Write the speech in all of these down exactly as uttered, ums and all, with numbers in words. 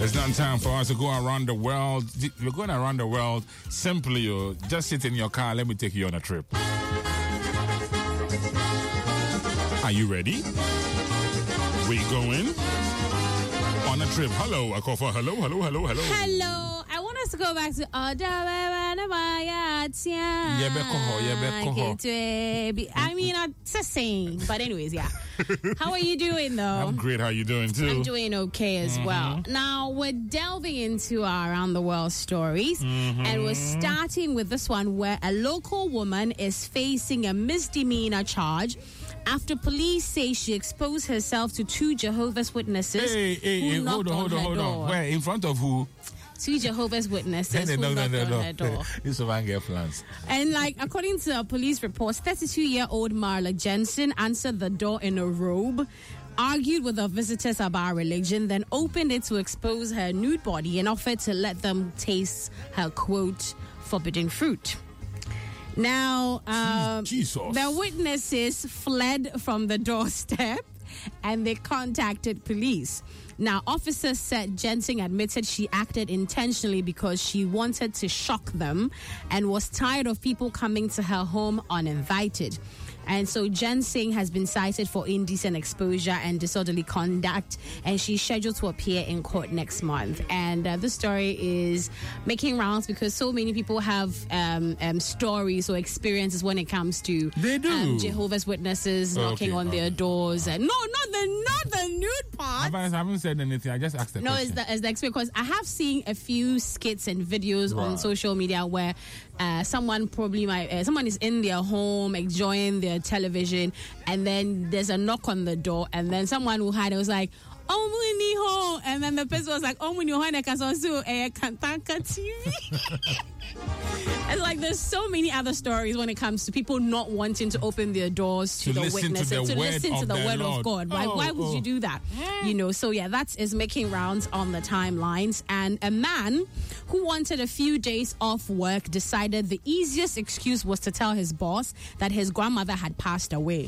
It's not time for us to go around the world. We're going around the world simply. You just sit in your car. Let me take you on a trip. Are you ready? We going on a trip. Hello, I call for hello, hello, hello, hello. Hello. I want us to go back to I mean, I'm just saying. But anyways, yeah. How are you doing, though? I'm great. How you doing, too? I'm doing okay as mm-hmm. well. Now, we're delving into our Around the World stories. Mm-hmm. And we're starting with this one where a local woman is facing a misdemeanor charge after police say she exposed herself to two Jehovah's Witnesses hey, hey, who hey, knocked hold on, on hold on, her hold door. on. Where? In front of who? Two Jehovah's Witnesses hey, who no, knocked no, no, on no. her door. This one get plans. And like, according to a police report, thirty-two-year-old Marla Jensen answered the door in a robe, argued with the visitors about religion, then opened it to expose her nude body and offered to let them taste her, quote, forbidden fruit. Now, um, the witnesses fled from the doorstep and they contacted police. Now, officers said Jensen admitted she acted intentionally because she wanted to shock them and was tired of people coming to her home uninvited. And so Jensen has been cited for indecent exposure and disorderly conduct, and she's scheduled to appear in court next month. And uh, this story is making rounds because so many people have um, um, stories or experiences when it comes to they do. Um, Jehovah's Witnesses okay, knocking on okay. their doors. And no, not the not the nude part. I haven't said anything. I just asked the no, question. No, it's the, it's the experience because I have seen a few skits and videos right. on social media where uh, someone probably might uh, someone is in their home enjoying their television, and then there's a knock on the door, and then someone will hide. It was like, "Oh, and then the person was like, "Oh, Kantanka T V." It's like there's so many other stories when it comes to people not wanting to open their doors to, to the witnesses, to, the to listen to the word Lord. of God. Why, oh, why would oh. you do that? You know, so yeah, that is making rounds on the timelines. And a man who wanted a few days off work decided the easiest excuse was to tell his boss that his grandmother had passed away.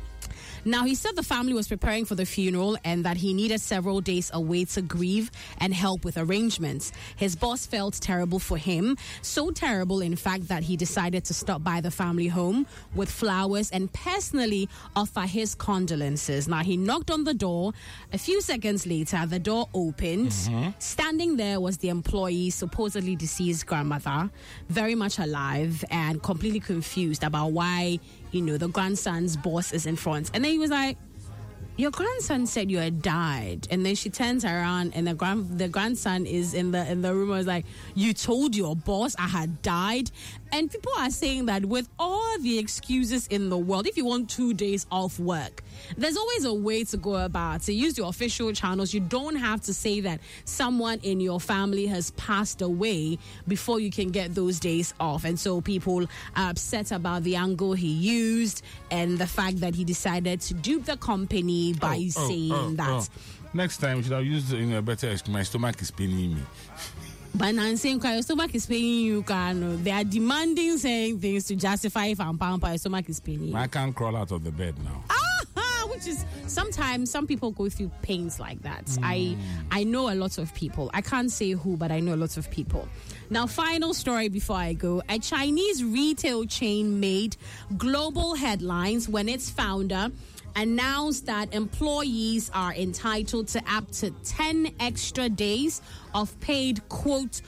Now, he said the family was preparing for the funeral and that he needed several days away to grieve and help with arrangements. His boss felt terrible for him, so terrible, in fact, that he decided to stop by the family home with flowers and personally offer his condolences. Now, he knocked on the door. A few seconds later, the door opened. Mm-hmm. Standing there was the employee's supposedly deceased grandmother, very much alive and completely confused about why, you know, the grandson's boss is in front. And then he was like, "Your grandson said you had died." And then she turns around and the grand the grandson is in the in the room. I was like, "You told your boss I had died?" And people are saying that with all the excuses in the world, if you want two days off work, there's always a way to go about it. Use your official channels. You don't have to say that someone in your family has passed away before you can get those days off. And so people are upset about the angle he used and the fact that he decided to dupe the company by oh, saying oh, oh, that. Oh. Next time, we should have used you know, a better excuse. My stomach is paining me. But Nancy, your stomach is paining you. Can they are demanding saying things to justify if I'm pound your stomach is paining you. I can't crawl out of the bed now. Ah, which is sometimes some people go through pains like that. Mm. I I know a lot of people. I can't say who, but I know a lot of people. Now, final story before I go. A Chinese retail chain made global headlines when its founder announced that employees are entitled to up to ten extra days of paid, quote,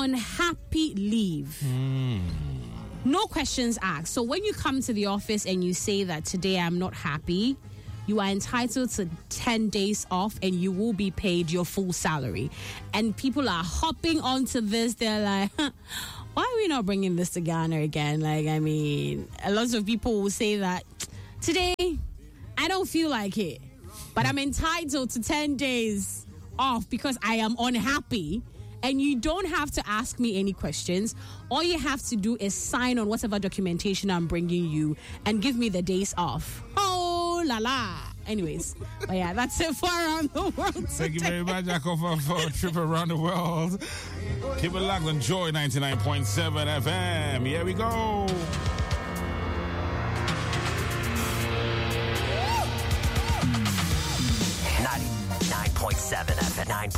unhappy leave. Mm. No questions asked. So when you come to the office and you say that today I'm not happy, you are entitled to ten days off and you will be paid your full salary. And people are hopping onto this. They're like, huh, why are we not bringing this to Ghana again? Like, I mean, a lot of people will say that today I don't feel like it, but I'm entitled to ten days off because I am unhappy. And you don't have to ask me any questions. All you have to do is sign on whatever documentation I'm bringing you and give me the days off. Oh, la la. Anyways, but yeah, that's it for Around the World today. Thank you very much, Jacob, for a trip around the world. Keep it locked on Joy ninety-nine point seven F M. Here we go. ninety-nine point seven F M.